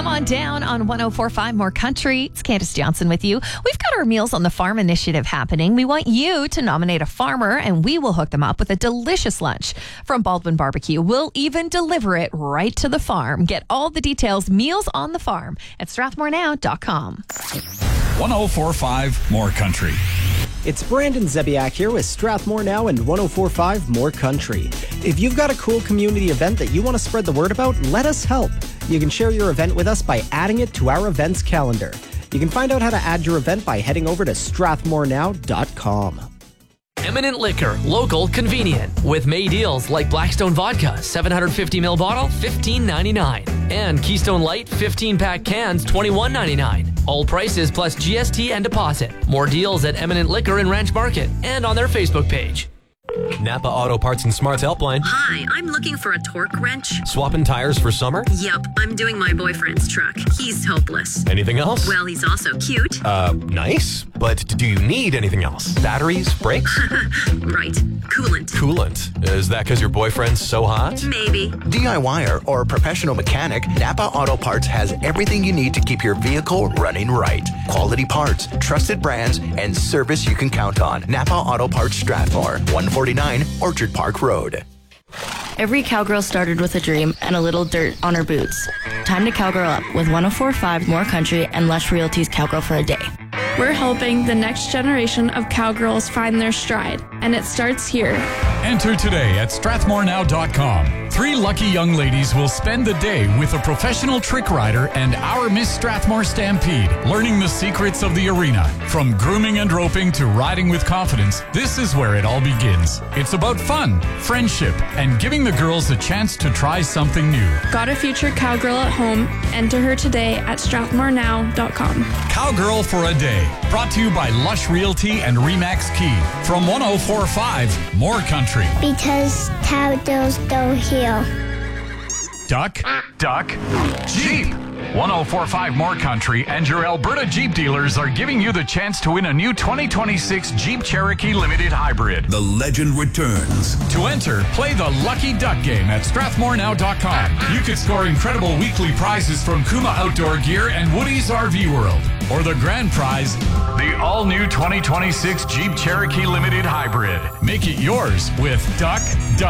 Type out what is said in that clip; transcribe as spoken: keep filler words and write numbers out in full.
Come on down on one oh four point five More Country. It's Candace Johnson with you. We've got our Meals on the Farm initiative happening. We want you to nominate a farmer, and we will hook them up with a delicious lunch from Baldwin Barbecue. We'll even deliver it right to the farm. Get all the details, Meals on the Farm, at strathmore now dot com. one oh four point five More Country. It's Brandon Zebiak here with Strathmore Now and one oh four point five More Country. If you've got a cool community event that you want to spread the word about, let us help. You can share your event with us by adding it to our events calendar. You can find out how to add your event by heading over to strathmore now dot com. Eminent Liquor, local, convenient, with May deals like Blackstone Vodka, seven hundred fifty milliliter bottle, fifteen ninety-nine, and Keystone Light, fifteen pack cans, twenty-one ninety-nine. All prices plus G S T and deposit. More deals at Eminent Liquor in Ranch Market and on their Facebook page. Napa Auto Parts and Smarts Helpline. Hi, I'm looking for a torque wrench. Swapping tires for summer? Yep, I'm doing my boyfriend's truck. He's hopeless. Anything else? Well, he's also cute. Uh, nice. But do you need anything else? Batteries? Brakes? Right. Coolant. Coolant. Is that because your boyfriend's so hot? Maybe. D I Y-er or professional mechanic, Napa Auto Parts has everything you need to keep your vehicle running right. Quality parts, trusted brands, and service you can count on. Napa Auto Parts Strathmore, one forty-nine Orchard Park Road. Every cowgirl started with a dream and a little dirt on her boots. Time to cowgirl up with one oh four point five More Country and Lush Realty's Cowgirl for a Day. We're helping the next generation of cowgirls find their stride, and it starts here. Enter today at strathmore now dot com. Three lucky young ladies will spend the day with a professional trick rider and our Miss Strathmore Stampede, learning the secrets of the arena. From grooming and roping to riding with confidence, this is where it all begins. It's about fun, friendship, and giving the girls a chance to try something new. Got a future cowgirl at home? Enter her today at strathmore now dot com. Cowgirl for a Day, brought to you by Lush Realty and Remax Key. From one oh four point five More Country. Because cowgirls don't heal. Duck, duck, Jeep. one oh four point five More Country and your Alberta Jeep dealers are giving you the chance to win a new twenty twenty-six Jeep Cherokee Limited Hybrid. The legend returns. To enter, play the Lucky Duck game at strathmore now dot com. You could score incredible weekly prizes from Kuma Outdoor Gear and Woody's R V World. Or the grand prize, the all-new twenty twenty-six Jeep Cherokee Limited Hybrid. Make it yours with Duck, Duck.